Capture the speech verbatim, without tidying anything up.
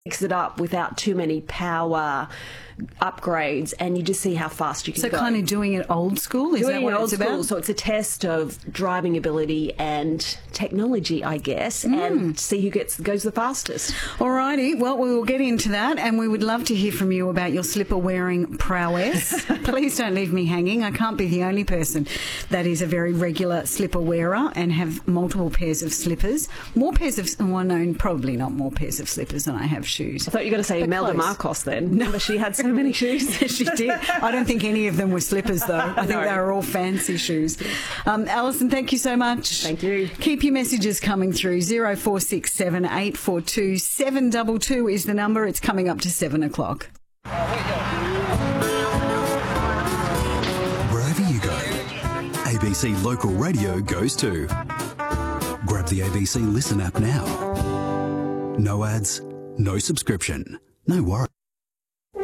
mix it up without too many power upgrades, and you just see how fast you can so go. So kind of doing it old school? Is doing that what it old it's school. about? So it's a test of driving ability and technology, I guess, mm. and see who gets goes the fastest. All righty. Well, we will get into that, and we would love to hear from you about your slipper-wearing prowess. Please don't leave me hanging. I can't be the only person that is a very regular slipper wearer and have multiple pairs of slippers. More pairs of... Well, no, probably not more pairs of slippers than I have shoes. I thought you were going to say Imelda Marcos then. Remember, she had so many shoes. She did. I don't think any of them were slippers, though. I think no. they were all fancy shoes. Um, Alison, thank you so much. Thank you. Keep your messages coming through. zero four six seven eight four two seven two two is the number. It's coming up to seven o'clock. Wherever you go, A B C Local Radio goes too. Grab the A B C Listen app now. No ads, no subscription, no worries.